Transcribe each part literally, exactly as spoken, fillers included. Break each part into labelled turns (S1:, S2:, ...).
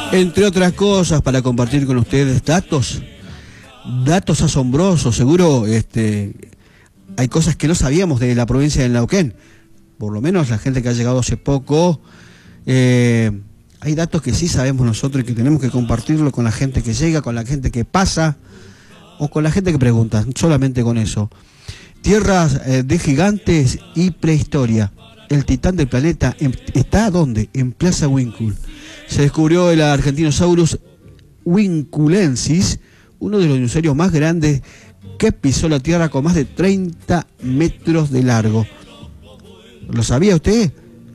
S1: Entre otras cosas, para compartir con ustedes datos, datos asombrosos. Seguro este, hay cosas que no sabíamos de la provincia de Neuquén. Por lo menos la gente que ha llegado hace poco, eh, hay datos que sí sabemos nosotros y que tenemos que compartirlo con la gente que llega, con la gente que pasa o con la gente que pregunta, solamente con eso. Tierras eh, de gigantes y prehistoria. El titán del planeta está ¿dónde? En Plaza Winkle. Se descubrió el Argentinosaurus winculensis, uno de los dinosaurios más grandes que pisó la Tierra, con más de treinta metros de largo. ¿Lo sabía usted?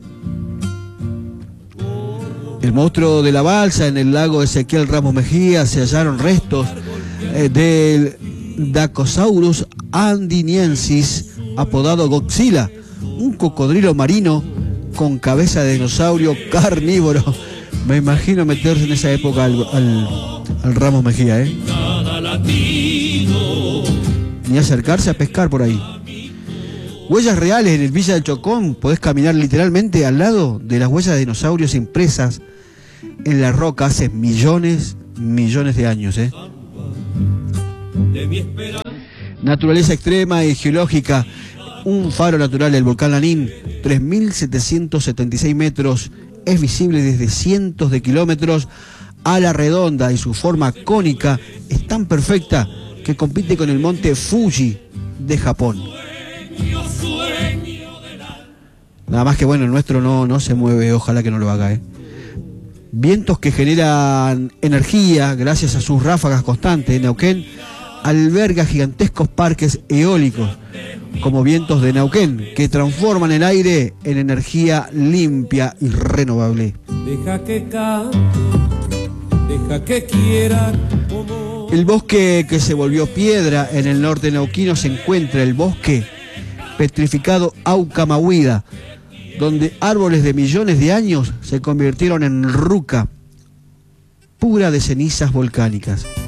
S1: El monstruo de la balsa en el lago Ezequiel Ramos Mejía. Se hallaron restos eh, del Dacosaurus andiniensis, apodado Godzilla, un cocodrilo marino con cabeza de dinosaurio carnívoro. Me imagino meterse en esa época al, al, al Ramos Mejía, ¿eh? Ni acercarse a pescar por ahí. Huellas reales en el Villa del Chocón. Podés caminar literalmente al lado de las huellas de dinosaurios impresas en la roca hace millones, millones de años, ¿eh? Naturaleza extrema y geológica. Un faro natural del volcán Lanín, tres mil setecientos setenta y seis metros, es visible desde cientos de kilómetros a la redonda, y su forma cónica es tan perfecta que compite con el monte Fuji de Japón. Nada más que bueno, el nuestro no, no se mueve, ojalá que no lo haga, ¿eh? Vientos que generan energía gracias a sus ráfagas constantes. Neuquén alberga gigantescos parques eólicos, como Vientos de Neuquén, que transforman el aire en energía limpia y renovable.
S2: Deja que cante, deja que quiera.
S1: El bosque que se volvió piedra en el norte neuquino se encuentra el bosque petrificado Aucamahuida, donde árboles de millones de años se convirtieron en ruca pura de cenizas volcánicas.